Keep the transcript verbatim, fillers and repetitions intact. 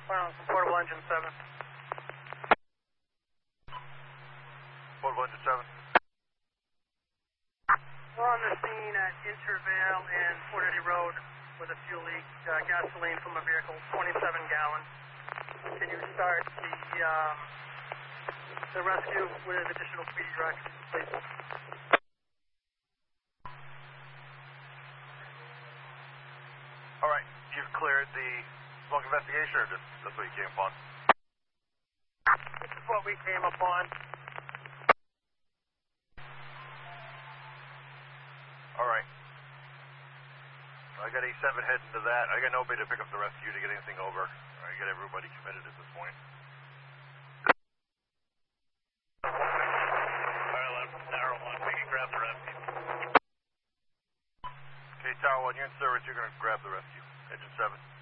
Well, portable engine seven. Portable engine seven. We're on the scene at Intervale and Port Eddie Road with a fuel leak, uh, gasoline from a vehicle, twenty-seven gallon. Can you start the um, the rescue with additional speed directions, please? All right, you've cleared the smoke investigation, or just that's what you came upon? This is what we came upon. All right. I got A seven heading to that. I got nobody to pick up the rescue to get anything over. I got everybody committed at this point. All right, left, Tower one, we can grab the rescue. Okay, Tower one, you're in service. You're going to grab the rescue. Engine seven.